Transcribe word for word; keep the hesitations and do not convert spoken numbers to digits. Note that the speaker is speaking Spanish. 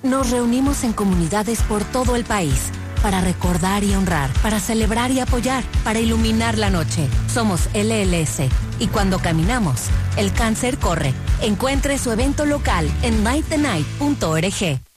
Nos reunimos en comunidades por todo el país para recordar y honrar, para celebrar y apoyar, para iluminar la noche. Somos L L S y cuando caminamos, el cáncer corre. Encuentre su evento local en light the night punto org.